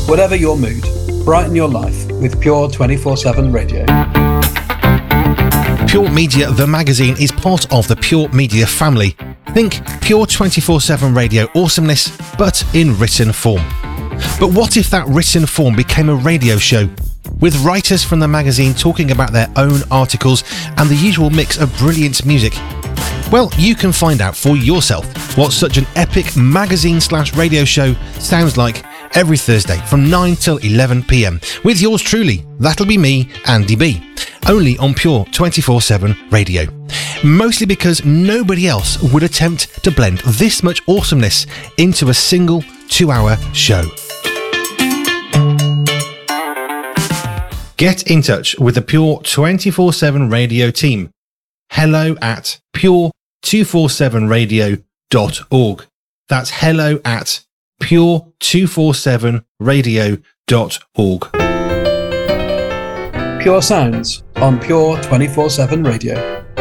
Whatever your mood, brighten your life with Pure 24/7 Radio. Pure Media, the magazine, is part of the Pure Media family. Think Pure 24/7 Radio awesomeness, but in written form. But what if that written form became a radio show, with writers from the magazine talking about their own articles and the usual mix of brilliant music? Well, you can find out for yourself what such an epic magazine/radio show sounds like every Thursday from 9 till 11 p.m. with yours truly, that'll be me, Andy B, only on Pure 24/7 Radio. Mostly because nobody else would attempt to blend this much awesomeness into a single 2-hour show. Get in touch with the Pure 24/7 Radio team. Hello at pure247radio.org. That's hello at pure247radio.org. Pure Sounds on Pure 24/7 Radio.